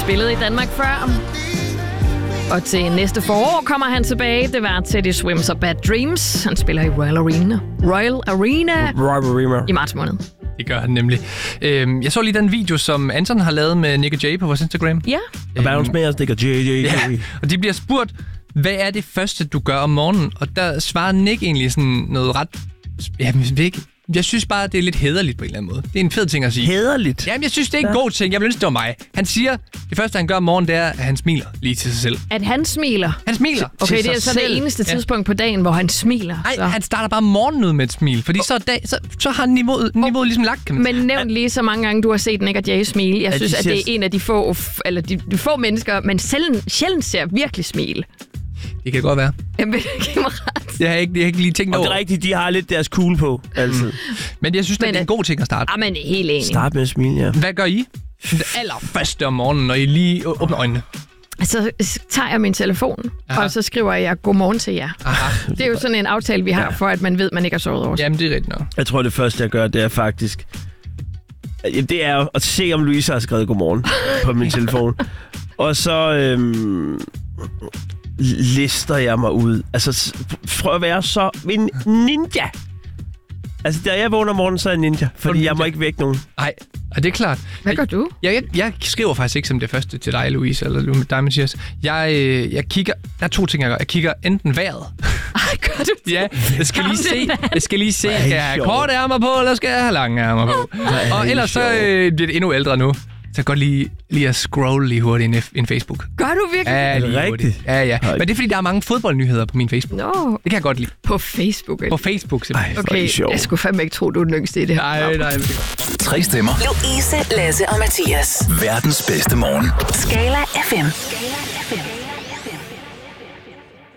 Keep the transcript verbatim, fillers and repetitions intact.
spillet i Danmark før. Og til næste forår kommer han tilbage. Det var Teddy Swims og Bad Dreams. Han spiller i Royal Arena. Royal Arena. Royal Arena. I marts måned. Det gør han nemlig. Øhm, jeg så lige den video, som Anton har lavet med Nick og Jay på vores Instagram. Ja. Og Bounce med os, Nick og Jay, Jay, Ja, og de bliver spurgt, hvad er det første, du gør om morgenen? Og der svarer Nick egentlig sådan noget ret... Jamen, ikke... Jeg synes bare, det er lidt hæderligt på en eller anden måde. Det er en fed ting at sige. Hæderligt? Jamen, jeg synes, det er en ja. god ting. Jeg vil ønske, det var mig. Han siger, det første, han gør om morgenen, det er, at han smiler lige til sig selv. At han smiler? Han smiler Okay, til det er sig så selv. det eneste tidspunkt ja. på dagen, hvor han smiler. Nej, han starter bare morgenen ud med et smil. Fordi oh. så, dag, så, så har niveauet, niveauet ligesom lagt, kan man Men nævn lige så mange gange, du har set Nick og Jay smile. Jeg synes, at det er en af de få, eller de, de få mennesker, man sjældent, sjældent ser virkelig smile. Det kan godt være. Jamen, det giver mig ret. Jeg har ikke, jeg har ikke lige tænkt over. Og det er rigtigt, de har lidt deres cool på, altid. Mm. Men jeg synes, men, det er en god ting at starte. Ja, men helt enig. Start med at smile, ja. Hvad gør I det allerførste om morgenen, når I lige åbner øjnene? Så tager jeg min telefon, Aha. og så skriver jeg godmorgen til jer. Aha. Det er jo sådan en aftale, vi har, ja. for at man ved, at man ikke har sovet over. Jamen, det er rigtigt nok. Jeg tror, det første, jeg gør, det er faktisk... Det er at se, om Louise har skrevet godmorgen på min telefon. Og så... Øhm lister jeg mig ud. Altså, prøv at være så en ninja. Altså, da jeg vågner om morgenen, så er jeg ninja. Fordi jeg må ikke vække nogen. Nej, og det er klart. Hvad gør du? Jeg, jeg, jeg skriver faktisk ikke som det første til dig, Louise, eller dig, Mathias. Jeg, jeg kigger... Der er to ting, jeg gør. Jeg kigger enten vejret. Ej, gør du det? Ja, jeg skal lige se, jeg skal lige se, skal jeg have korte ærmer på, eller skal jeg have lange ærmer på? Og ellers så øh, bliver det endnu ældre nu. Så jeg kan godt lige, lige at scrolle lige hurtigt ind i Facebook. Gør du virkelig? Ja, lige rigtigt? Hurtigt. Ja, ja. Men det er, fordi der er mange fodboldnyheder på min Facebook. No. Det kan jeg godt lide. På Facebook? Eller? På Facebook, simpelthen. Ej, okay, jeg skulle fandme ikke tro, du er den yngste i det her. Nej, nej. Tre stemmer. Louise, Lasse og Mathias. Verdens bedste morgen. Skala F M. Skala F M.